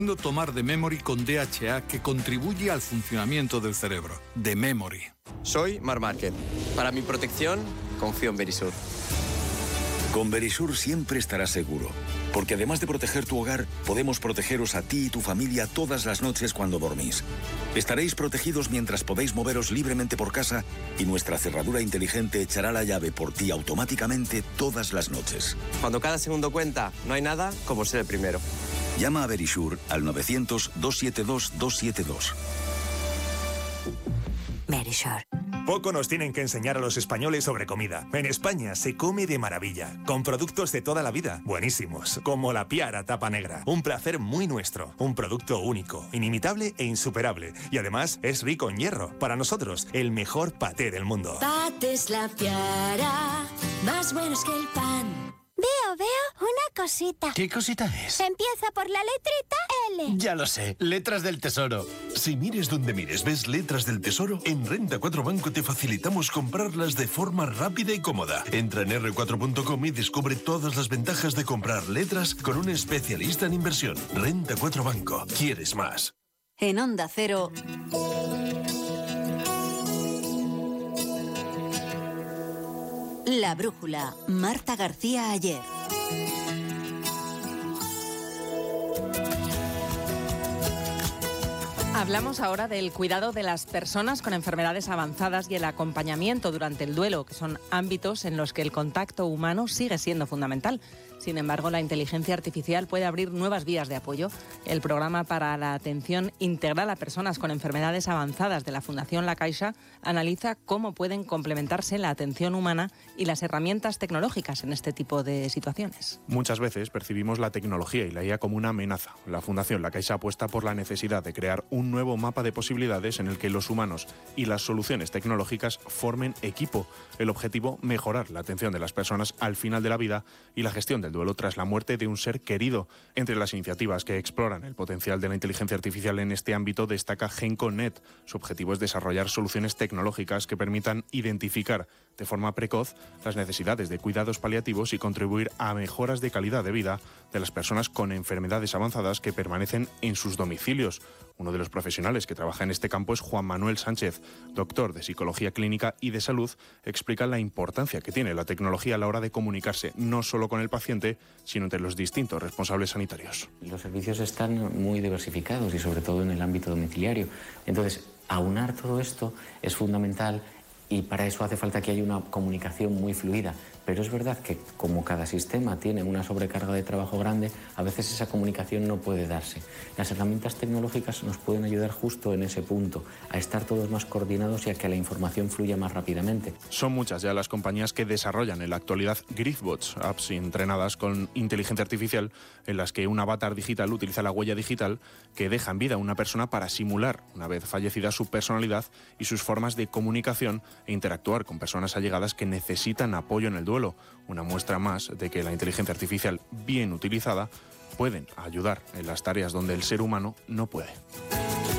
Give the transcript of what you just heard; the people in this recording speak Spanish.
Tomar de Memory con DHA que contribuye al funcionamiento del cerebro. De Memory. Soy Mar Márquez. Para mi protección, confío en Verisur. Con Verisur siempre estarás seguro, porque además de proteger tu hogar, podemos protegeros a ti y tu familia todas las noches cuando dormís. Estaréis protegidos mientras podéis moveros libremente por casa y nuestra cerradura inteligente echará la llave por ti automáticamente todas las noches. Cuando cada segundo cuenta, no hay nada como ser el primero. Llama a Verisur al 900-272-272. Verisur. Poco nos tienen que enseñar a los españoles sobre comida. En España se come de maravilla, con productos de toda la vida, buenísimos, como la Piara Tapa Negra. Un placer muy nuestro, un producto único, inimitable e insuperable. Y además es rico en hierro. Para nosotros, el mejor paté del mundo. Patés La Piara, más buenos que el pan. Veo una cosita. ¿Qué cosita es? Empieza por la letrita L. Ya lo sé, Letras del Tesoro. Si mires donde mires, ves Letras del Tesoro, en Renta 4 Banco te facilitamos comprarlas de forma rápida y cómoda. Entra en r4.com y descubre todas las ventajas de comprar letras con un especialista en inversión. Renta 4 Banco. ¿Quieres más? En Onda Cero... La Brújula, Marta García Ayer. Hablamos ahora del cuidado de las personas con enfermedades avanzadas y el acompañamiento durante el duelo, que son ámbitos en los que el contacto humano sigue siendo fundamental. Sin embargo, la inteligencia artificial puede abrir nuevas vías de apoyo. El programa para la atención integral a personas con enfermedades avanzadas de la Fundación La Caixa analiza cómo pueden complementarse la atención humana y las herramientas tecnológicas en este tipo de situaciones. Muchas veces percibimos la tecnología y la IA como una amenaza. La Fundación La Caixa apuesta por la necesidad de crear un nuevo mapa de posibilidades en el que los humanos y las soluciones tecnológicas formen equipo. El objetivo, mejorar la atención de las personas al final de la vida y la gestión del duelo tras la muerte de un ser querido. Entre las iniciativas que exploran el potencial de la inteligencia artificial en este ámbito destaca GencoNet. Su objetivo es desarrollar soluciones tecnológicas que permitan identificar de forma precoz las necesidades de cuidados paliativos y contribuir a mejoras de calidad de vida de las personas con enfermedades avanzadas que permanecen en sus domicilios. Uno de los profesionales que trabaja en este campo es Juan Manuel Sánchez, doctor de Psicología Clínica y de Salud. Explica la importancia que tiene la tecnología a la hora de comunicarse no solo con el paciente, sino entre los distintos responsables sanitarios. Los servicios están muy diversificados y sobre todo en el ámbito domiciliario. Entonces, aunar todo esto es fundamental y para eso hace falta que haya una comunicación muy fluida. Pero es verdad que como cada sistema tiene una sobrecarga de trabajo grande, a veces esa comunicación no puede darse. Las herramientas tecnológicas nos pueden ayudar justo en ese punto, a estar todos más coordinados y a que la información fluya más rápidamente. Son muchas ya las compañías que desarrollan en la actualidad Griefbots, apps entrenadas con inteligencia artificial en las que un avatar digital utiliza la huella digital que deja en vida a una persona para simular, una vez fallecida, su personalidad y sus formas de comunicación e interactuar con personas allegadas que necesitan apoyo en el duelo. Una muestra más de que la inteligencia artificial, bien utilizada, pueden ayudar en las tareas donde el ser humano no puede.